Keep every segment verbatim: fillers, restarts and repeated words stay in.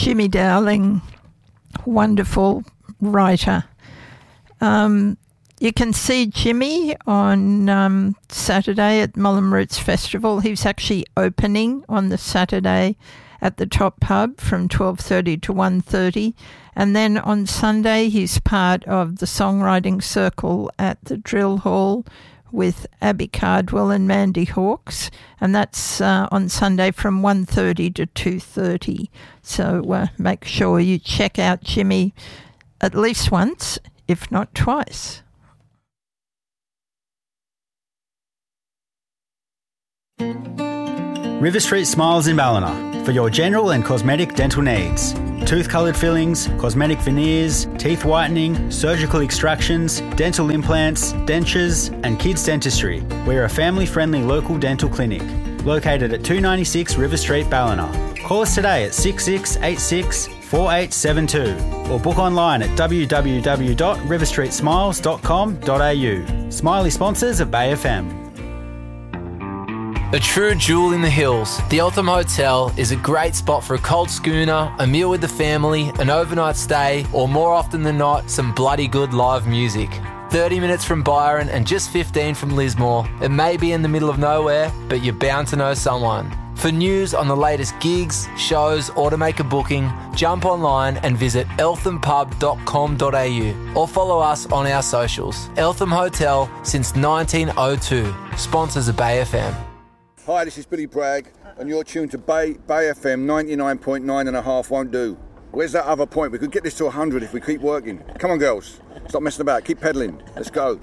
Jimmy Dowling, wonderful writer. Um, you can see Jimmy on um, Saturday at Mullum Roots Festival. He's actually opening on the Saturday at the Top Pub from twelve thirty to one thirty. And then on Sunday, he's part of the songwriting circle at the Drill Hall with Abby Cardwell and Mandy Hawkes, and that's uh, on Sunday from one thirty to two thirty. So uh, make sure you check out Jimmy at least once, if not twice. River Street Smiles in Ballina for your general and cosmetic dental needs. Tooth-coloured fillings, cosmetic veneers, teeth whitening, surgical extractions, dental implants, dentures and kids dentistry. We're a family-friendly local dental clinic located at two ninety-six River Street, Ballina. Call us today at six six eight six, four eight seven two or book online at w w w dot river street smiles dot com dot a u. Smiley sponsors of Bay F M. A true jewel in the hills, the Eltham Hotel is a great spot for a cold schooner, a meal with the family, an overnight stay, or more often than not, some bloody good live music. thirty minutes from Byron and just fifteen from Lismore. It may be in the middle of nowhere, but you're bound to know someone. For news on the latest gigs, shows, or to make a booking, jump online and visit eltham pub dot com dot a u or follow us on our socials. Eltham Hotel since nineteen oh two. Sponsors of Bay F M. Hi, this is Billy Bragg, and you're tuned to Bay, Bay F M ninety-nine point nine and a half won't do. Where's that other point? We could get this to one hundred if we keep working. Come on, girls. Stop messing about. Keep pedalling. Let's go.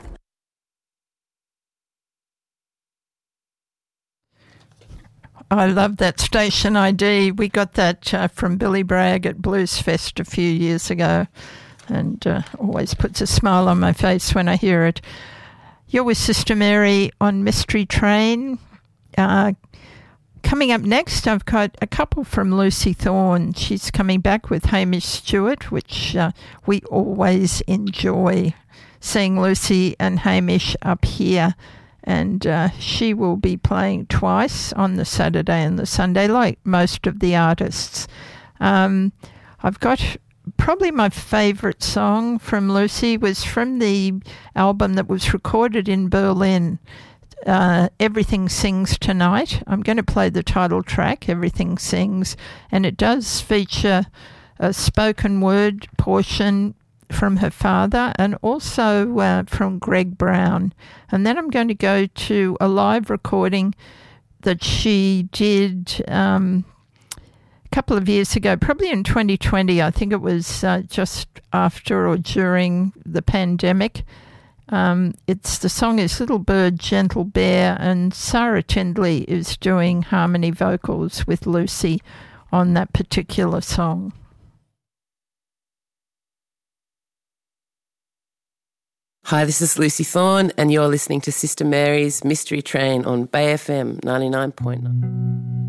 I love that station I D. We got that uh, from Billy Bragg at Blues Fest a few years ago, and uh, always puts a smile on my face when I hear it. You're with Sister Mary on Mystery Train. Uh, coming up next, I've got a couple from Lucy Thorne. She's coming back with Hamish Stewart, which uh, we always enjoy seeing Lucy and Hamish up here. And uh, she will be playing twice on the Saturday and the Sunday, like most of the artists. Um, I've got probably my favourite song from Lucy was from the album that was recorded in Berlin. Uh, Everything Sings Tonight. I'm going to play the title track, Everything Sings, and it does feature a spoken word portion from her father and also uh, from Greg Brown. And then I'm going to go to a live recording that she did um, a couple of years ago, probably in twenty twenty. I think it was uh, just after or during the pandemic. Um, it's the song is Little Bird, Gentle Bear, and Sarah Tindley is doing harmony vocals with Lucy on that particular song. Hi, this is Lucy Thorne, and you're listening to Sister Mary's Mystery Train on Bay F M ninety-nine point nine.